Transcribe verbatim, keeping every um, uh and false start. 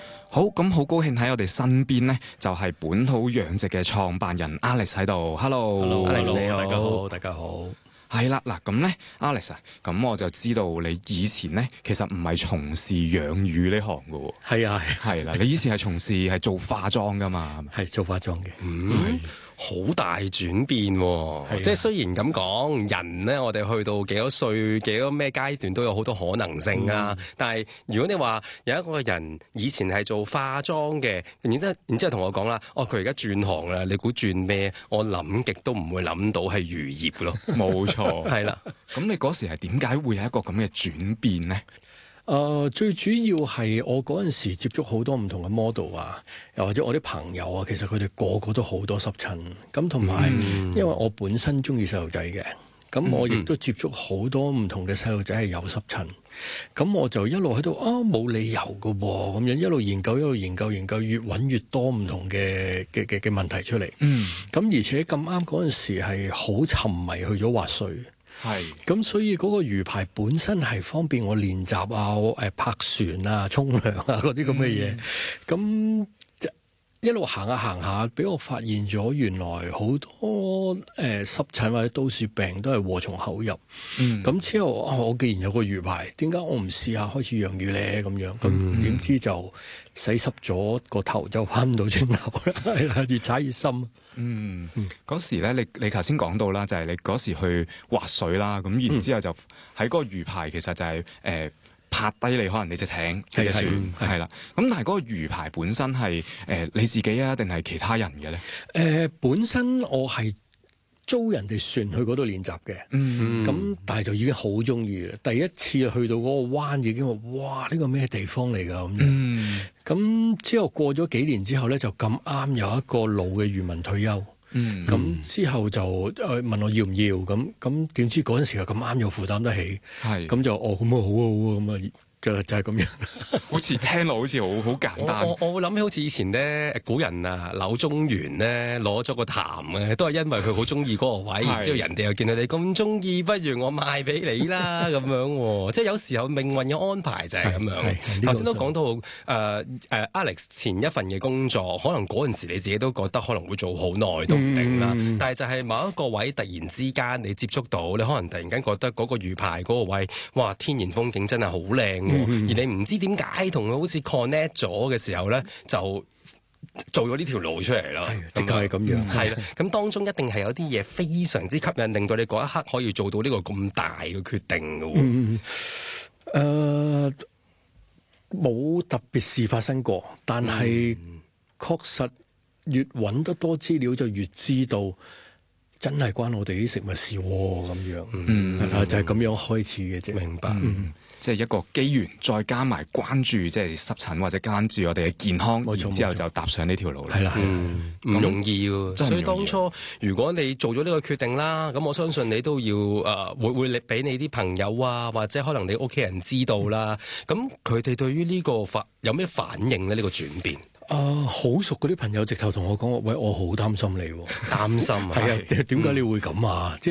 好，咁好高興喺我哋身邊呢，就係、是、本土養殖嘅創辦人 Alex 喺度。Hello，Alex 你好， 大家好，大家好。 係啦，嗱咁咧 ，Alex 啊，咁我就知道你以前咧，其實唔係從事養魚呢行噶喎。 係啊， 係啦，你以前係從事係做化妝噶嘛？ 係做化妝嘅。 嗯，好大轉變喎。即係雖然咁講，人咧，我哋去到幾多歲、幾多咩階段都有好多可能性啊。嗯、但係如果你話有一個人以前係做化妝嘅，然之後然之後同我講啦，哦，佢而家轉行啦，你估轉咩？我諗極都唔會諗到係漁業咯。 冇錯。 係啦， 咁你嗰時係點解會有一個咁嘅轉變呢？ 誒、呃，最主要係我嗰陣時接觸好多唔同嘅 model 啊，又或者我啲朋友啊，其實佢哋個個都好多濕疹，咁同埋因為我本身中意細路仔嘅，咁我亦都接觸好多唔同嘅細路仔係有濕疹，咁我就一路喺度啊，冇理由㗎喎，咁樣一路研究一路研究研究，越揾越多唔同嘅嘅嘅嘅問題出嚟。嗯，咁而且咁啱嗰陣時係好沉迷去咗滑水。係，咁所以嗰個魚排本身係方便我練習啊，誒泊船啊、沖涼啊嗰啲咁嘅嘢，咁、嗯、一路行下行下，俾我發現咗原來好多誒、呃、濕疹或者都市病都係禍從口入。嗯，咁之後啊，我既然有個魚排，點解我唔試下開始養魚咧？咁樣，咁點知就洗濕咗個頭，就翻唔到轉頭啦，係啦，越踩越深。 嗯，嗰、嗯、時咧，你你頭先講到啦，就係、是、你嗰時去滑水啦，咁然之後就喺嗰個魚排，其實就係、是、誒、呃、拍低你，可能你隻艇、你隻船係啦。咁但係嗰個魚排本身係誒、呃、你自己啊，定係其他人嘅咧？誒、 呃，本身我係租人哋船去嗰度練習嘅，咁、嗯、但係就已經好中意啦。第一次去到嗰個灣已經話：哇！呢、這個咩地方嚟㗎？咁樣。咁、嗯、之後過咗幾年之後咧，就咁啱有一個老嘅漁民退休。咁、嗯、之後就誒問我要唔要？咁咁點知嗰陣時又咁啱又負擔得起。係。咁就哦咁啊好啊好啊咁啊。就就係咁樣， 好似聽落好似好好簡單。 我我我會諗起好似以前咧，古人啊，柳宗元咧攞咗個潭嘅，都係因為佢好中意嗰個位，然之後人哋又見到你咁中意，不如我賣俾你啦咁樣。即係有時候命運嘅安排就係咁樣。頭先都講到誒誒、呃呃、Alex 前一份嘅工作，可能嗰陣時你自己都覺得可能會做好耐都唔定啦。嗯、但係就係某一個位突然之間你接觸到，你可能突然間覺得嗰個魚排嗰個位，哇！天然風景真係好靚。嗯、而你唔知點解同佢好似 connect 咗嘅時候咧，就做咗呢條路出嚟咯。 的確係咁樣。 係啦，咁當中一定係有啲嘢非常之吸引，令到你嗰一刻可以做到呢個咁大嘅決定嘅。嗯， 誒，冇特別事發生過，但係確實越揾得多資料就越知道。真係關我哋啲食物事喎，咁樣，嗯，就係咁樣開始嘅啫。 明白，嗯、即係一個機緣，再加埋關注即係濕疹或者關注我哋嘅健康，然之後就踏上呢條路啦。係啦， 唔容易喎。所以當初如果你做咗呢個決定啦，咁我相信你都要誒、呃、會會俾你啲朋友啊，或者可能你屋企人知道啦。咁佢哋對於呢個反有咩反應咧？呢、呢個轉變？ 啊，好、uh, 熟嗰啲朋友直頭同我講話，喂，我好擔心你，擔心啊， 係啊，點解你會咁啊？即